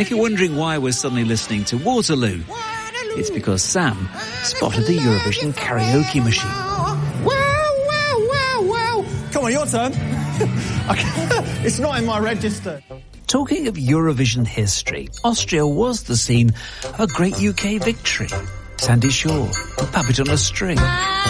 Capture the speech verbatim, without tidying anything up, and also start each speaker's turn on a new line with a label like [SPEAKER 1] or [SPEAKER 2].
[SPEAKER 1] And if you're wondering why we're suddenly listening to Waterloo, it's because Sam spotted the Eurovision karaoke machine.
[SPEAKER 2] Wow, wow, wow, wow. Come on, your turn. It's not in my register.
[SPEAKER 1] Talking of Eurovision history, Austria was the scene of a great U K victory. Sandy Shaw and Puppet on a String.